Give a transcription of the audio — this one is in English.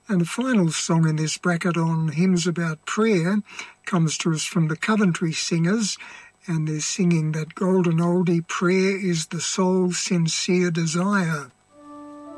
And the final song in this bracket on hymns about prayer comes to us from the Coventry Singers, and they're singing that golden oldie, prayer is the soul's sincere desire.